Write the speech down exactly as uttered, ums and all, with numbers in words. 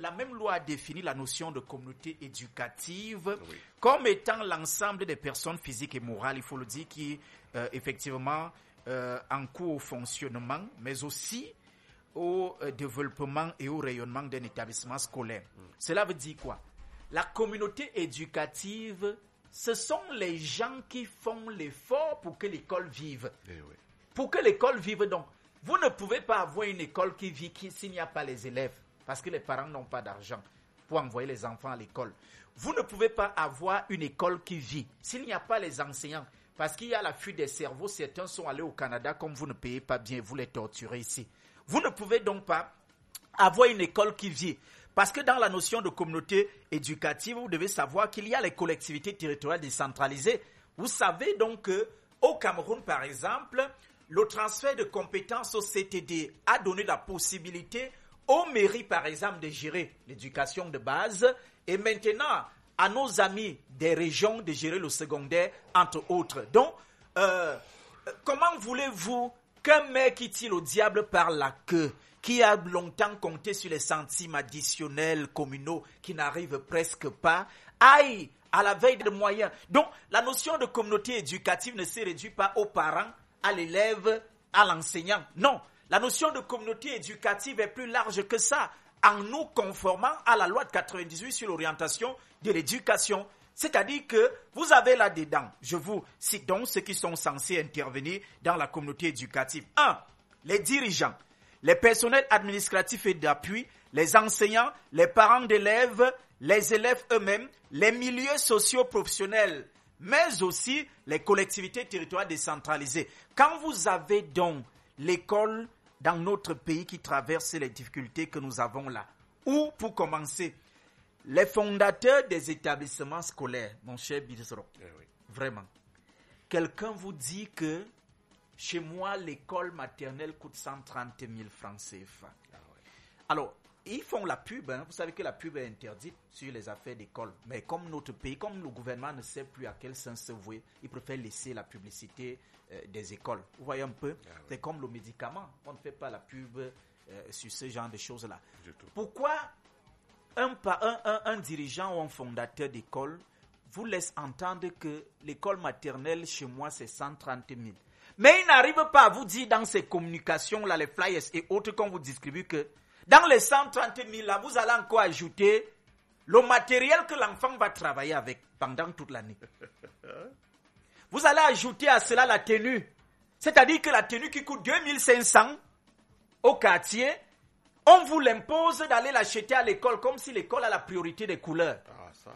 la même loi a défini la notion de communauté éducative Oui. comme étant l'ensemble des personnes physiques et morales, il faut le dire, qui euh, effectivement euh, encourent au fonctionnement, mais aussi au euh, développement et au rayonnement d'un établissement scolaire. Mm. Cela veut dire quoi? La communauté éducative, ce sont les gens qui font l'effort pour que l'école vive. Eh oui. Pour que l'école vive, donc, vous ne pouvez pas avoir une école qui vit qui, s'il n'y a pas les élèves, parce que les parents n'ont pas d'argent pour envoyer les enfants à l'école. Vous ne pouvez pas avoir une école qui vit s'il n'y a pas les enseignants, parce qu'il y a la fuite des cerveaux. Certains sont allés au Canada, comme vous ne payez pas bien, vous les torturez ici. Vous ne pouvez donc pas avoir une école qui vit. Parce que dans la notion de communauté éducative, vous devez savoir qu'il y a les collectivités territoriales décentralisées. Vous savez donc qu'au Cameroun, par exemple, le transfert de compétences au C T D a donné la possibilité aux mairies, par exemple, de gérer l'éducation de base et maintenant à nos amis des régions de gérer le secondaire, entre autres. Donc, euh, comment voulez-vous qu'un maire qui tire au diable par la queue, qui a longtemps compté sur les centimes additionnels communaux qui n'arrivent presque pas, aille à la veille de moyens? Donc, la notion de communauté éducative ne se réduit pas aux parents, à l'élève, à l'enseignant. Non, la notion de communauté éducative est plus large que ça, en nous conformant à la loi de quatre-vingt-dix-huit sur l'orientation de l'éducation. C'est-à-dire que vous avez là-dedans, je vous cite donc ceux qui sont censés intervenir dans la communauté éducative. Un, les dirigeants, les personnels administratifs et d'appui, les enseignants, les parents d'élèves, les élèves eux-mêmes, les milieux socio-professionnels, mais aussi les collectivités territoriales décentralisées. Quand vous avez donc l'école dans notre pays qui traverse les difficultés que nous avons là, ou pour commencer, les fondateurs des établissements scolaires, mon cher Bilzro, Eh oui. vraiment, quelqu'un vous dit que chez moi, l'école maternelle coûte cent trente mille francs C F A. Ah ouais. Alors, ils font la pub, hein. Vous savez que la pub est interdite sur les affaires d'école. Mais comme notre pays, comme le gouvernement ne sait plus à quel sens se vouer, il préfère laisser la publicité euh, des écoles. Vous voyez un peu? Ah ouais. C'est comme le médicament. On ne fait pas la pub euh, sur ce genre de choses-là. Du tout. Pourquoi un, un, un, un dirigeant ou un fondateur d'école vous laisse entendre que l'école maternelle chez moi c'est cent trente mille? Mais il n'arrive pas à vous dire dans ces communications-là, les flyers et autres qu'on vous distribue que dans les cent trente mille là, vous allez encore ajouter le matériel que l'enfant va travailler avec pendant toute l'année. Vous allez ajouter à cela la tenue. C'est-à-dire que la tenue qui coûte deux mille cinq cents au quartier, on vous l'impose d'aller l'acheter à l'école comme si l'école a la priorité des couleurs. Ah